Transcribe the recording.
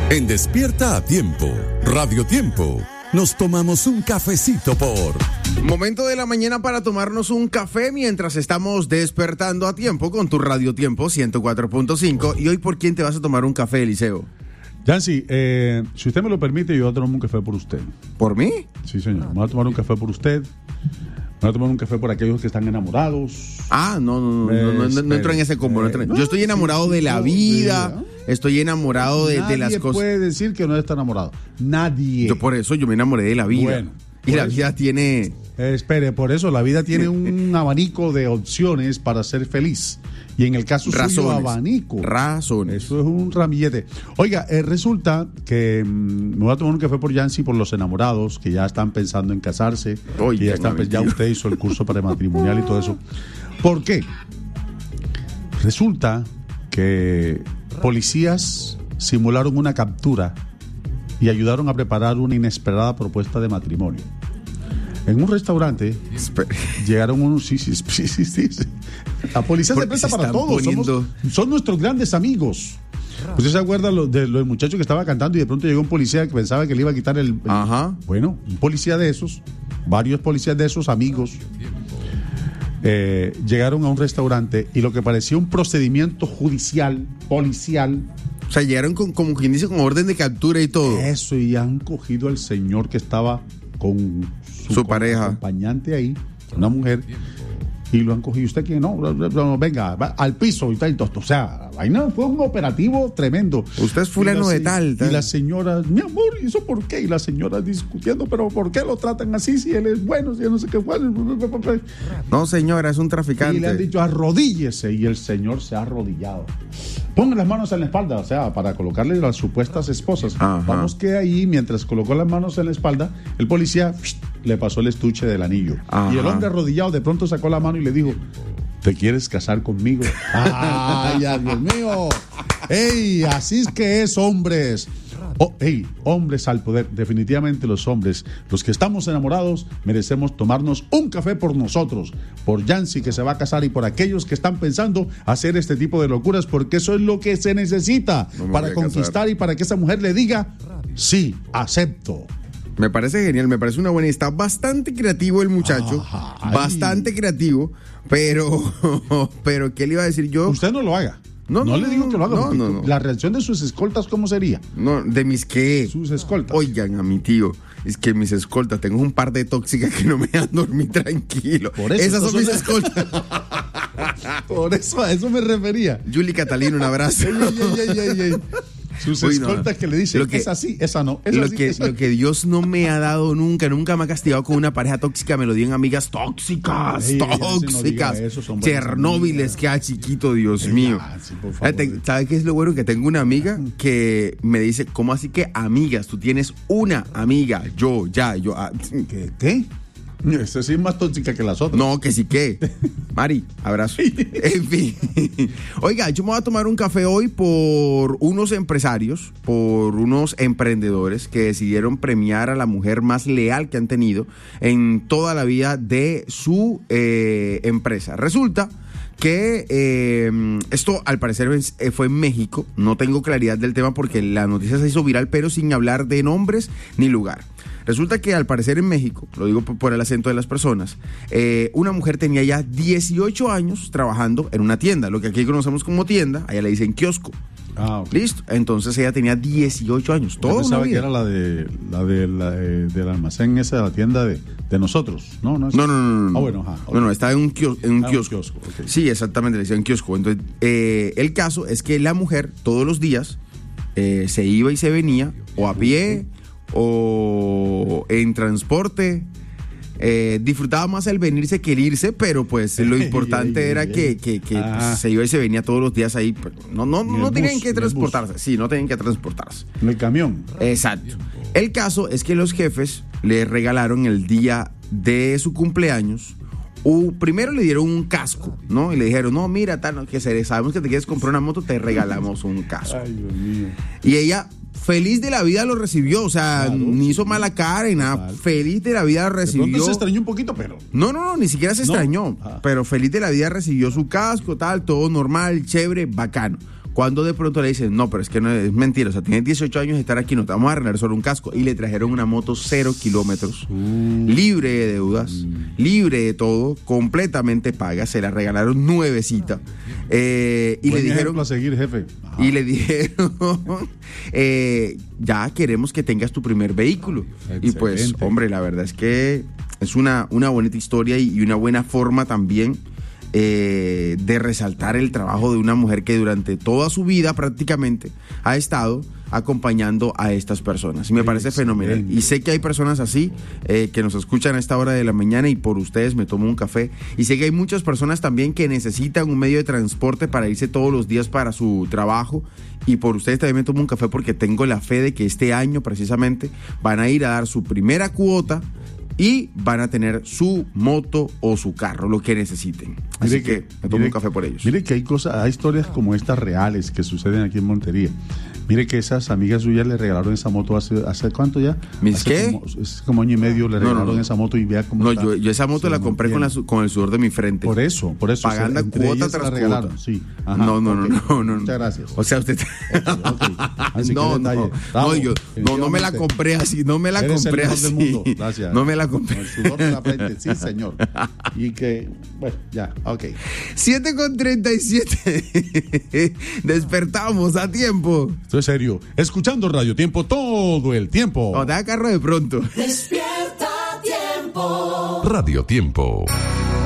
En Despierta a Tiempo, Radio Tiempo, nos tomamos un cafecito por... Momento de la mañana para tomarnos un café mientras estamos despertando a tiempo con tu Radio Tiempo 104.5. ¿Y hoy por quién te vas a tomar un café, Eliseo? Yancy, si usted me lo permite, yo voy a tomar un café por usted. ¿Por mí? Sí, señor. Me voy a tomar un café por usted. Me voy a tomar un café por aquellos que están enamorados. Ah, no entro en ese combo. Yo estoy enamorado de la vida. Estoy enamorado de las cosas. Nadie puede decir que no está enamorado. Nadie. Por eso yo me enamoré de la vida. Bueno, y la vida tiene... espere, por eso la vida tiene un abanico de opciones para ser feliz. Y en el caso suyo, abanico. Razones. Eso es un ramillete. Oiga, resulta que me voy a tomar un café por Yancy por los enamorados que ya están pensando en casarse. Oye, ya usted hizo el curso prematrimonial y todo eso. ¿Por qué? Resulta que policías simularon una captura y ayudaron a preparar una inesperada propuesta de matrimonio. En un restaurante llegaron unos... Sí. La policía se presta para todo. Son nuestros grandes amigos. ¿Usted se acuerda de los muchachos que estaba cantando y de pronto llegó un policía que pensaba que le iba a quitar el... Ajá. Bueno, un policía de esos, varios policías de esos amigos, llegaron a un restaurante y lo que parecía un procedimiento policial... O sea, llegaron como quien dice, con orden de captura y todo. Eso, y han cogido al señor que estaba con su pareja, acompañante ahí, una mujer, y lo han cogido. ¿Usted quién? No, venga, al piso y tal. O sea, vaina, fue un operativo tremendo. Usted es fulano de tal. Y la señora, mi amor, ¿y eso por qué? Y la señora discutiendo, pero ¿por qué lo tratan así si él es bueno, si él no sé qué fue? No, señora, es un traficante. Y le han dicho, arrodíllese, y el señor se ha arrodillado. Ponga las manos en la espalda, o sea, para colocarle las supuestas esposas. Ajá. Vamos que ahí, mientras colocó las manos en la espalda, el policía le pasó el estuche del anillo. Ajá. Y el hombre arrodillado de pronto sacó la mano y le dijo, ¿te quieres casar conmigo? ¡Ay, Dios mío! ¡Ey! Así es que es, hombres. Hombres al poder. Definitivamente los hombres, los que estamos enamorados, merecemos tomarnos un café por nosotros, por Yancy que se va a casar y por aquellos que están pensando hacer este tipo de locuras, porque eso es lo que se necesita para conquistar y para que esa mujer le diga, sí, acepto. Me parece genial, me parece una buena idea. Está bastante creativo el muchacho, bastante creativo, pero ¿qué le iba a decir yo? Usted no lo haga. No le digo que lo haga. No. La reacción de sus escoltas, ¿cómo sería? No, ¿de mis qué? Sus escoltas. Oigan, a mi tío, es que mis escoltas, tengo un par de tóxicas que no me dejan dormir tranquilo. Por eso, esas son mis escoltas. Por eso, a eso me refería. Yuli Catalina, un abrazo. Sus escoltas que le dicen que es así, esa no. Lo que Dios no me ha dado nunca me ha castigado con una pareja tóxica, me lo dieron amigas tóxicas. Chernóbiles, que chiquito, Dios mío. ¿Sabes qué es lo bueno? Que tengo una amiga que me dice, ¿cómo así que amigas? Tú tienes una amiga, yo. ¿Qué? Esta sí es más tóxica que las otras. No, que sí que. Mari, abrazo. En fin. Oiga, yo me voy a tomar un café hoy por unos empresarios, por unos emprendedores que decidieron premiar a la mujer más leal que han tenido en toda la vida de su empresa. Resulta que esto al parecer fue en México. No tengo claridad del tema porque la noticia se hizo viral, pero sin hablar de nombres ni lugar. Resulta que al parecer en México, lo digo por el acento de las personas, una mujer tenía ya 18 años trabajando en una tienda, lo que aquí conocemos como tienda, allá le dicen kiosco. Okay. Listo, entonces ella tenía 18 años. Todo pensaba que era la del almacén esa, la tienda de nosotros, ¿no? No. Bueno, okay. No, estaba en un kiosco. Okay. Sí, exactamente, le decían kiosco. Entonces, el caso es que la mujer todos los días se iba y se venía, o a pie, o en transporte. Disfrutaba más el venirse que el irse, pero pues lo importante era que pues, se iba y se venía todos los días ahí. No tenían que transportarse. Sí, no tenían que transportarse. En el camión. Exacto. El caso es que los jefes le regalaron el día de su cumpleaños. Primero le dieron un casco, ¿no? Y le dijeron, no, mira, sabemos que te quieres comprar una moto, te regalamos un casco. Ay, Dios mío. Y ella, feliz de la vida, lo recibió. O sea, claro, ni hizo mala cara ni nada. Feliz de la vida recibió. De pronto se extrañó un poquito, pero... No, ni siquiera se extrañó. Pero feliz de la vida recibió su casco, todo normal, chévere, bacano. Cuando de pronto le dicen, no, pero es que no es mentira, o sea, tienes 18 años de estar aquí, no te vamos a arreglar solo un casco. Y le trajeron una moto 0 kilómetros, libre de deudas, libre de todo, completamente paga, se la regalaron nuevecita. Y le dijeron a seguir, jefe. Y le dijeron, ya queremos que tengas tu primer vehículo. Excelente. Y pues, hombre, la verdad es que es una bonita historia y una buena forma también de resaltar el trabajo de una mujer que durante toda su vida prácticamente ha estado acompañando a estas personas. Y me parece fenomenal. Y sé que hay personas así que nos escuchan a esta hora de la mañana y por ustedes me tomo un café. Y sé que hay muchas personas también que necesitan un medio de transporte para irse todos los días para su trabajo. Y por ustedes también me tomo un café porque tengo la fe de que este año precisamente van a ir a dar su primera cuota y van a tener su moto o su carro, lo que necesiten. Así que me tomo un café por ellos. Mire que hay historias como estas reales que suceden aquí en Montería. Mire que esas amigas suyas le regalaron esa moto hace ¿cuánto ya? ¿Mis qué? Como año y medio le regalaron esa moto y vea cómo está. Yo esa moto la compré con el sudor de mi frente. Por eso. Pagando cuota tras cuota. Sí. Ajá, no. Muchas gracias. O sea, usted... No me la compré así, no me la compré así. Gracias. No me la compré. Con el sudor de la frente, sí, señor. Y que, bueno, ya, ok. 7:37. Despertamos a tiempo. Esto es serio. Escuchando Radio Tiempo todo el tiempo. O te da carro de pronto. Despierta Tiempo. Radio Tiempo.